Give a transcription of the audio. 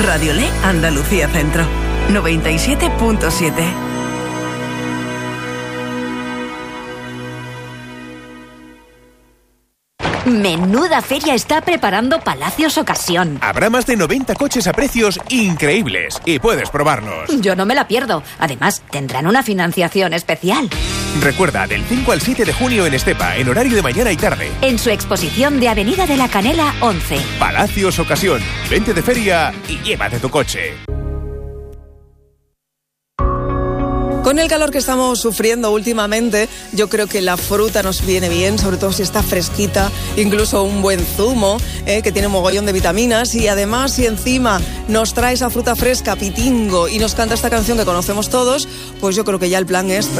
Radiolé Andalucía Centro, 97.7. Menuda feria está preparando Palacios Ocasión. Habrá más de 90 coches a precios increíbles y puedes probarlos. Yo no me la pierdo. Además, tendrán una financiación especial. Recuerda, del 5 al 7 de junio en Estepa, en horario de mañana y tarde. En su exposición de Avenida de la Canela 11. Palacios Ocasión. Vente de feria y llévate tu coche. Con el calor que estamos sufriendo últimamente, yo creo que la fruta nos viene bien, sobre todo si está fresquita, incluso un buen zumo, que tiene un mogollón de vitaminas, y además si encima nos trae esa fruta fresca, pitingo, y nos canta esta canción que conocemos todos, pues yo creo que ya el plan es